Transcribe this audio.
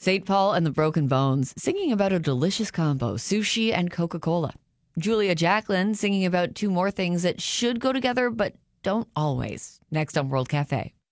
St. Paul and the Broken Bones singing about a delicious combo, sushi and Coca-Cola. Julia Jacklin singing about two more things that should go together but don't always. Next on World Cafe.